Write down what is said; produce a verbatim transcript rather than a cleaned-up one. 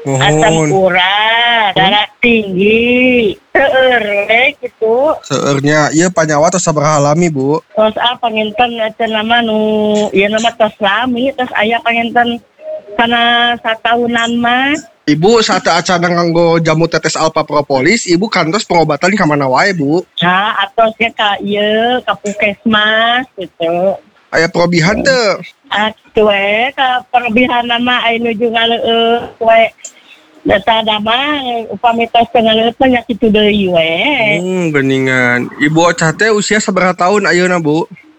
Asam urat, darah tinggi, seueur we gitu. Seueurnya ieu panyawa tos sabaraha lami, Bu? Tos ah panginten cenah mah nu ieu nama tos lami, tos aya panginten kana satahunan mah. Ibu saat acara nganggo jamu tetes alpha propolis, ibu kantos pengobatan ka mana wae, Bu? Nah, atosnya ka ieu ka puskesmas gitu. Aya perobihan teu? Atuh we ka perobihan mah aya nuju ngaleueut we. Data dama upami tos ngaleueut mah kitu deui we. Hmm, geuningan. Ibu Ocah teh usia sabaraha tahun ayeuna, Bu?